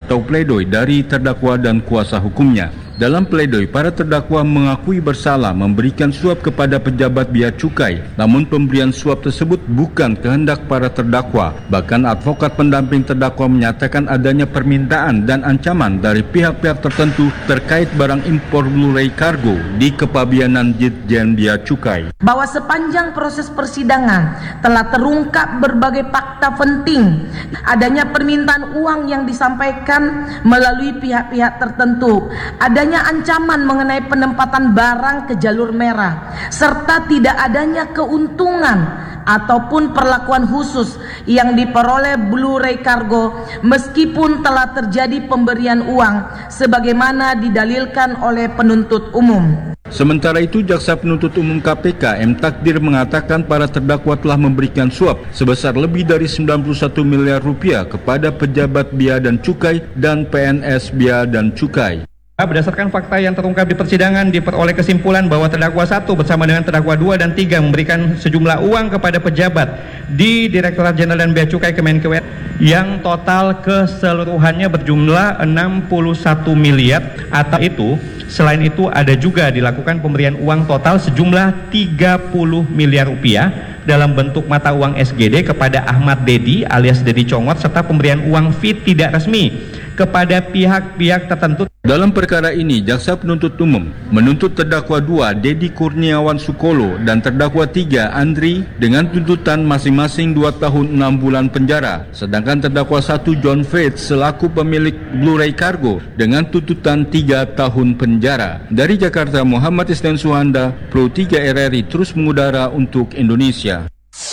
atau pledoi dari terdakwa dan kuasa hukumnya. Dalam pledoi, para terdakwa mengakui bersalah memberikan suap kepada pejabat bea cukai, namun pemberian suap tersebut bukan kehendak para terdakwa. Bahkan advokat pendamping terdakwa menyatakan adanya permintaan dan ancaman dari pihak-pihak tertentu terkait barang impor Blu-ray Cargo di kepabianan Ditjen Bea Cukai. Bahwa sepanjang proses persidangan telah terungkap berbagai fakta penting, adanya permintaan uang yang disampaikan melalui pihak-pihak tertentu, adanya ancaman mengenai penempatan barang ke jalur merah, serta tidak adanya keuntungan ataupun perlakuan khusus yang diperoleh Blu-ray Cargo meskipun telah terjadi pemberian uang sebagaimana didalilkan oleh penuntut umum. Sementara itu, Jaksa Penuntut Umum KPK M. Takdir mengatakan para terdakwa telah memberikan suap sebesar lebih dari 91 miliar rupiah kepada pejabat bea dan cukai dan PNS bea dan cukai. Berdasarkan fakta yang terungkap di persidangan, diperoleh kesimpulan bahwa terdakwa 1 bersama dengan terdakwa 2 dan 3 memberikan sejumlah uang kepada pejabat di Direktorat Jenderal dan Bea Cukai Kemenkeu yang total keseluruhannya berjumlah 61 miliar. Atau itu, selain itu ada juga dilakukan pemberian uang total sejumlah 30 miliar rupiah dalam bentuk mata uang SGD kepada Ahmad Dedi alias Dedi Congot, serta pemberian uang fee tidak resmi kepada pihak-pihak tertentu. Dalam perkara ini, Jaksa Penuntut Umum menuntut terdakwa 2 Dedi Kurniawan Sukolo dan terdakwa 3 Andri dengan tuntutan masing-masing 2 tahun 6 bulan penjara. Sedangkan terdakwa 1 John Faith selaku pemilik Blu-ray Cargo dengan tuntutan 3 tahun penjara. Dari Jakarta, Muhammad Isnan Suhanda, Pro 3 RRI terus mengudara untuk Indonesia.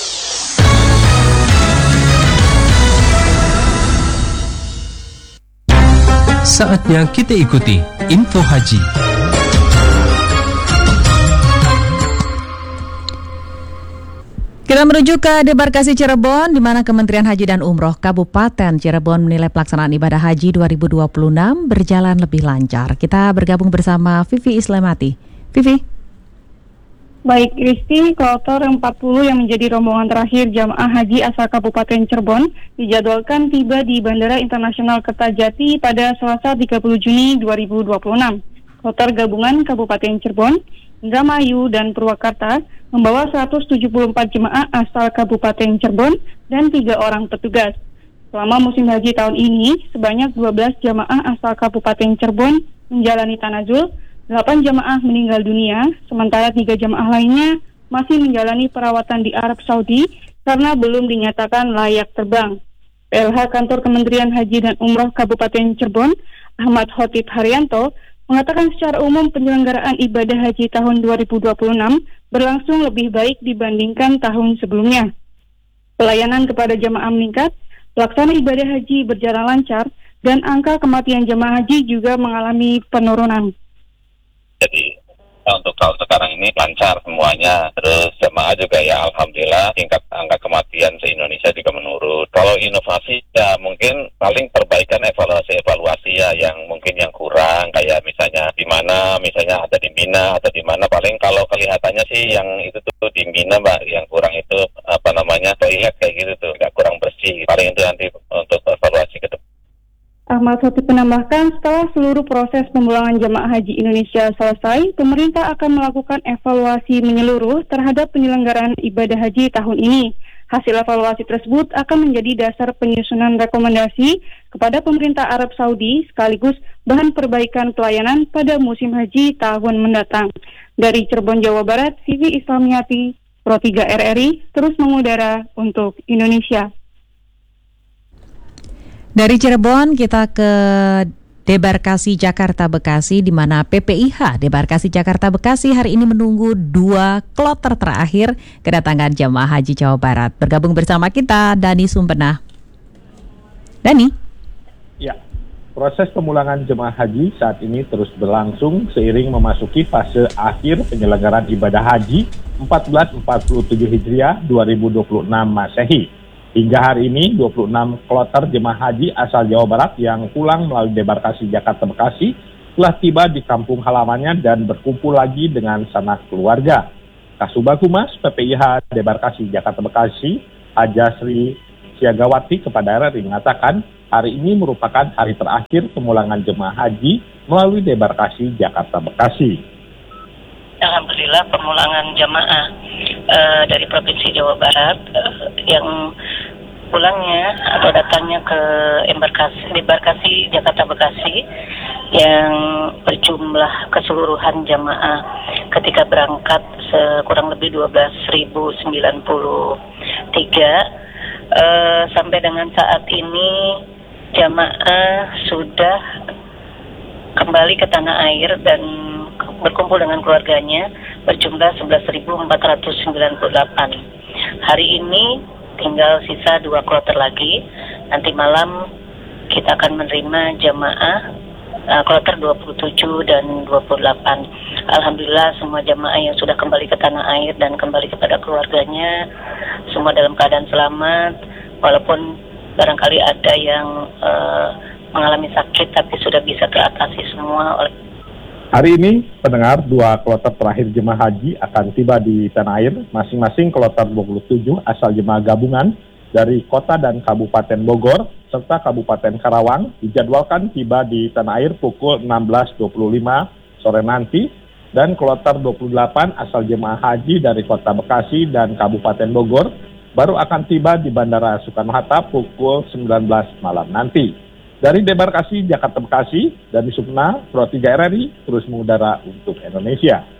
Saatnya kita ikuti Info Haji. Kita menuju ke debarkasi Cirebon, di mana Kementerian Haji dan Umroh Kabupaten Cirebon menilai pelaksanaan ibadah haji 2026 berjalan lebih lancar. Kita bergabung bersama Vivi Islamati. Vivi. Baik, Kristi, kloter 40 yang menjadi rombongan terakhir jamaah haji asal Kabupaten Cirebon dijadwalkan tiba di Bandara Internasional Kertajati pada Selasa 30 Juni 2026. Kloter gabungan Kabupaten Cirebon, Indramayu, dan Purwakarta membawa 174 jemaah asal Kabupaten Cirebon dan 3 orang petugas. Selama musim haji tahun ini, sebanyak 12 jamaah asal Kabupaten Cirebon menjalani tanazul, 8 jamaah meninggal dunia, sementara 3 jamaah lainnya masih menjalani perawatan di Arab Saudi karena belum dinyatakan layak terbang. PLH Kantor Kementerian Haji dan Umroh Kabupaten Cirebon, Ahmad Khotib Haryanto, mengatakan secara umum penyelenggaraan ibadah haji tahun 2026 berlangsung lebih baik dibandingkan tahun sebelumnya. Pelayanan kepada jamaah meningkat, pelaksanaan ibadah haji berjalan lancar, dan angka kematian jamaah haji juga mengalami penurunan. Jadi untuk tahun sekarang ini lancar semuanya. Terus jemaah juga ya alhamdulillah tingkat angka kematian se-Indonesia juga menurun. Kalau inovasi ya mungkin paling perbaikan evaluasi ya yang mungkin yang kurang, kayak misalnya di mana misalnya ada di Mina atau di mana, paling kalau kelihatannya sih yang itu tuh di Mina Mbak, yang kurang itu toilet kayak gitu tuh agak kurang bersih. Paling itu nanti untuk evaluasi ke depan. Ahmad Khotib menambahkan, setelah seluruh proses pemulangan jemaah haji Indonesia selesai, pemerintah akan melakukan evaluasi menyeluruh terhadap penyelenggaraan ibadah haji tahun ini. Hasil evaluasi tersebut akan menjadi dasar penyusunan rekomendasi kepada pemerintah Arab Saudi sekaligus bahan perbaikan pelayanan pada musim haji tahun mendatang. Dari Cirebon, Jawa Barat, Vivi Islamiyati, Pro 3 RRI, terus mengudara untuk Indonesia. Dari Cirebon kita ke Debarkasi Jakarta Bekasi, di mana PPIH Debarkasi Jakarta Bekasi hari ini menunggu 2 kloter terakhir kedatangan jemaah haji Jawa Barat. Bergabung bersama kita Dani Sumbenah. Dani. Ya, proses pemulangan jemaah haji saat ini terus berlangsung seiring memasuki fase akhir penyelenggaraan ibadah haji 1447 Hijriah 2026 Masehi. Hingga hari ini, 26 kloter jemaah haji asal Jawa Barat yang pulang melalui Debarkasi Jakarta Bekasi telah tiba di kampung halamannya dan berkumpul lagi dengan sanak keluarga. Kasubag Humas PPIH Debarkasi Jakarta Bekasi, Haja Sri Siagawati kepada RRI mengatakan hari ini merupakan hari terakhir pemulangan jemaah haji melalui debarkasi Jakarta Bekasi. Alhamdulillah pemulangan jamaah dari Provinsi Jawa Barat yang pulangnya atau datangnya ke debarkasi Jakarta Bekasi yang berjumlah keseluruhan jamaah ketika berangkat kurang lebih 12.093 sampai dengan saat ini jamaah sudah kembali ke tanah air dan berkumpul dengan keluarganya berjumlah 11.498. Hari ini tinggal sisa 2 kloter lagi. Nanti malam kita akan menerima jamaah kloter 27 dan 28. Alhamdulillah semua jamaah yang sudah kembali ke tanah air dan kembali kepada keluarganya semua dalam keadaan selamat, walaupun barangkali ada yang mengalami sakit tapi sudah bisa teratasi semua. Hari ini, pendengar, 2 kloter terakhir jemaah haji akan tiba di tanah air, masing-masing kloter 27 asal jemaah gabungan dari kota dan Kabupaten Bogor, serta Kabupaten Karawang, dijadwalkan tiba di tanah air pukul 16.25 sore nanti, dan kloter 28 asal jemaah haji dari kota Bekasi dan Kabupaten Bogor, baru akan tiba di Bandara Soekarno-Hatta pukul 19 malam nanti. Dari debarkasi Jakarta Bekasi, dari Sukna, Pro 3 RRI, terus mengudara untuk Indonesia.